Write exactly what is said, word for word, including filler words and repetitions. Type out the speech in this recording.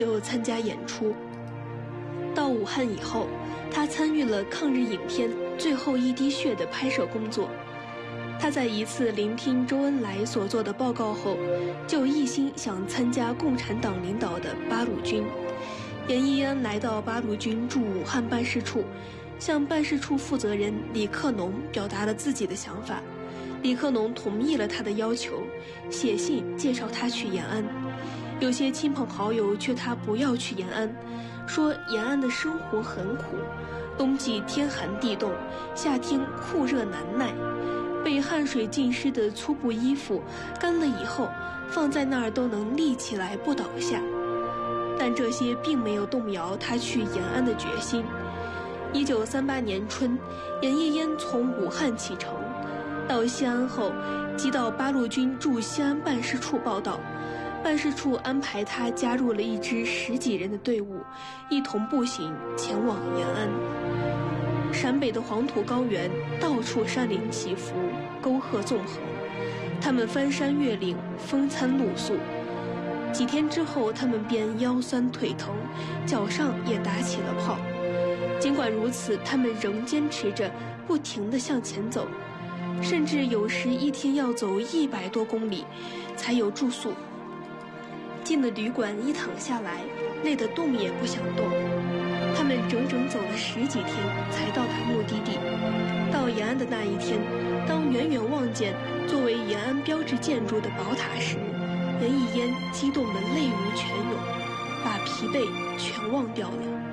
有参加演出。到武汉以后，他参与了抗日影片《最后一滴血》的拍摄工作。他在一次聆听周恩来所做的报告后，就一心想参加共产党领导的八路军。严屹烟来到八路军驻武汉办事处，向办事处负责人李克农表达了自己的想法。李克农同意了他的要求，写信介绍他去延安。有些亲朋好友劝他不要去延安，说延安的生活很苦，冬季天寒地冻，夏天酷热难耐，被汗水浸湿的粗布衣服干了以后放在那儿都能立起来不倒下。但这些并没有动摇他去延安的决心。一九三八年春，严屹烟从武汉启程，到西安后即到八路军驻西安办事处报到。办事处安排他加入了一支十几人的队伍，一同步行前往延安。陕北的黄土高原到处山林起伏，沟壑纵横，他们翻山越岭，风餐露宿。几天之后，他们便腰酸腿疼，脚上也打起了泡。尽管如此，他们仍坚持着不停地向前走，甚至有时一天要走一百多公里才有住宿。进了旅馆，一躺下来，累得动也不想动。他们整整走了十几天才到达目的地。到延安的那一天，当远远望见作为延安标志建筑的宝塔时，严屹烟激动得泪如泉涌，把疲惫全忘掉了。